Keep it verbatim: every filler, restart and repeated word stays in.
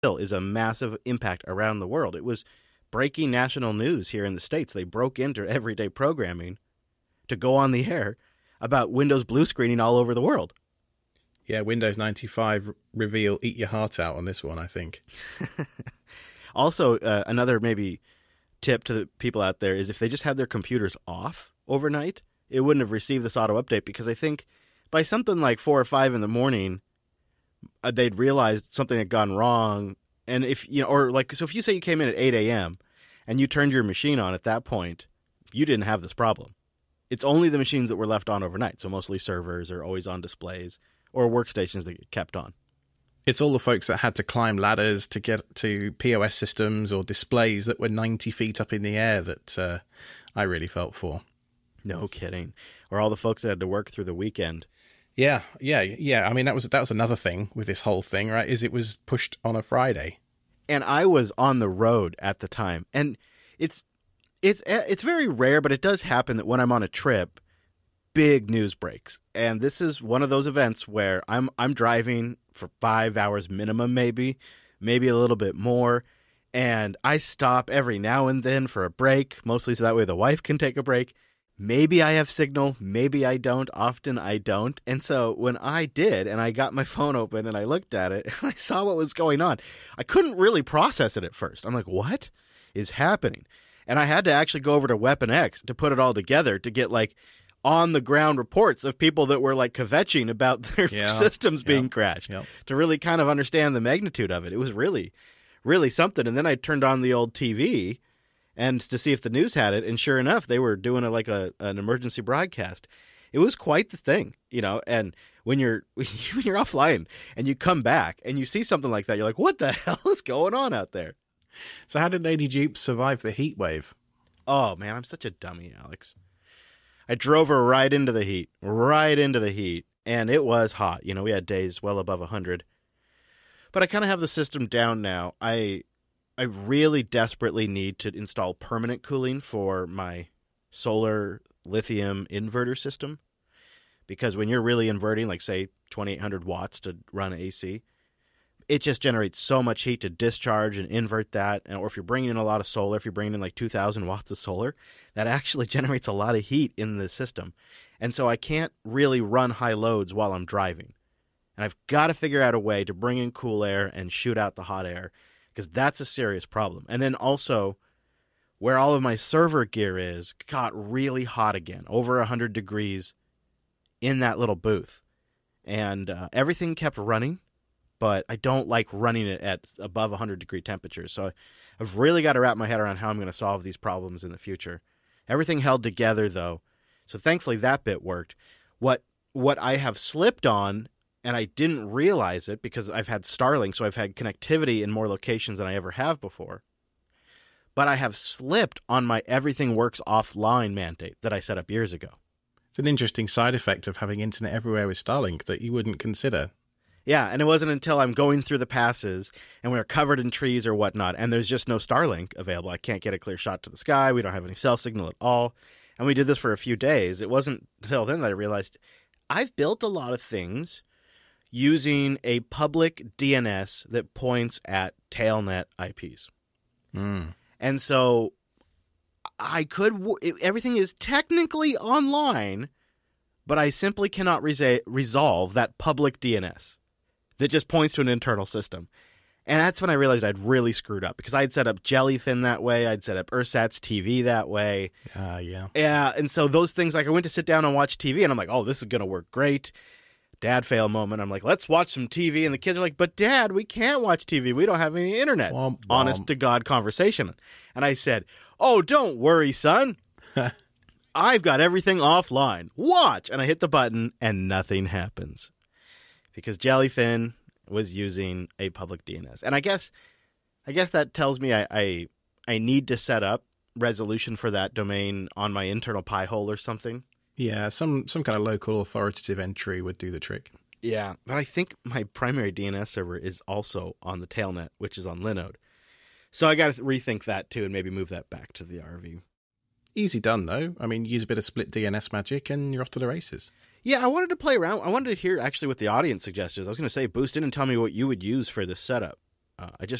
still is a massive impact around the world. It was breaking national news here in the States. They broke into everyday programming to go on the air about Windows blue screening all over the world. Yeah, Windows ninety-five reveal eat your heart out on this one, I think. Also, uh, another maybe tip to the people out there is if they just had their computers off overnight, it wouldn't have received this auto update, because I think by something like four or five in the morning, uh, they'd realized something had gone wrong. And if you know, or like, so if you say you came in at eight a.m. and you turned your machine on at that point, you didn't have this problem. It's only the machines that were left on overnight, so mostly servers or always on displays or workstations that get kept on. It's all the folks that had to climb ladders to get to P O S systems or displays that were ninety feet up in the air that uh, I really felt for. No kidding. Or all the folks that had to work through the weekend. Yeah, yeah, yeah. I mean, that was that was another thing with this whole thing, right? Is it was pushed on a Friday. And I was on the road at the time. And it's it's it's very rare, but it does happen that when I'm on a trip, big news breaks. And this is one of those events where I'm I'm driving for five hours minimum, maybe, maybe a little bit more. And I stop every now and then for a break, mostly so that way the wife can take a break. Maybe I have signal, maybe I don't. Often I don't. And so when I did, and I got my phone open and I looked at it, and I saw what was going on, I couldn't really process it at first. I'm like, what is happening? And I had to actually go over to Weapon X to put it all together to get like on-the-ground reports of people that were like kvetching about their yeah, systems being yep, crashed yep. to really kind of understand the magnitude of it. It was really, really something. And then I turned on the old T V and to see if the news had it, and sure enough, they were doing a, like a an emergency broadcast. It was quite the thing, you know. And when you're when you're offline and you come back and you see something like that, you're like, "What the hell is going on out there?" So, how did Lady Jeep survive the heat wave? Oh man, I'm such a dummy, Alex. I drove her right into the heat, right into the heat, and it was hot. You know, we had days well above one hundred. But I kind of have the system down now. I I really desperately need to install permanent cooling for my solar lithium inverter system, because when you're really inverting, like say twenty-eight hundred watts to run A C, it just generates so much heat to discharge and invert that. And or if you're bringing in a lot of solar, if you're bringing in like two thousand watts of solar, that actually generates a lot of heat in the system. And so I can't really run high loads while I'm driving. And I've got to figure out a way to bring in cool air and shoot out the hot air, because that's a serious problem. And then also, where all of my server gear is got really hot again, over one hundred degrees in that little booth. And uh, everything kept running, but I don't like running it at above one hundred degree temperatures. So I've really got to wrap my head around how I'm going to solve these problems in the future. Everything held together, though. So thankfully that bit worked. What what I have slipped on, and I didn't realize it because I've had Starlink, so I've had connectivity in more locations than I ever have before. But I have slipped on my everything works offline mandate that I set up years ago. It's an interesting side effect of having internet everywhere with Starlink that you wouldn't consider. Yeah, and it wasn't until I'm going through the passes and we're covered in trees or whatnot, and there's just no Starlink available. I can't get a clear shot to the sky. We don't have any cell signal at all. And we did this for a few days. It wasn't until then that I realized I've built a lot of things using a public D N S that points at tailnet I Ps. Mm. And so I could – everything is technically online, but I simply cannot resa- resolve that public D N S that just points to an internal system. And that's when I realized I'd really screwed up, because I'd set up Jellyfin that way. I'd set up Ursat's T V that way. Uh, yeah. Yeah, and so those things, like I went to sit down and watch T V, and I'm like, oh, this is going to work great. Dad fail moment. I'm like, let's watch some T V. And the kids are like, but Dad, we can't watch T V. We don't have any internet. Womp, womp. Honest to God conversation. And I said, oh, don't worry, son. I've got everything offline. Watch. And I hit the button and nothing happens, because Jellyfin was using a public D N S. And I guess I guess that tells me I, I, I need to set up resolution for that domain on my internal Pi-hole or something. Yeah, some some kind of local authoritative entry would do the trick. Yeah, but I think my primary D N S server is also on the tailnet, which is on Linode. So I got to rethink that too and maybe move that back to the R V. Easy done, though. I mean, use a bit of split D N S magic and you're off to the races. Yeah, I wanted to play around. I wanted to hear actually what the audience suggestions. I was going to say, boost in and tell me what you would use for this setup. Uh, I just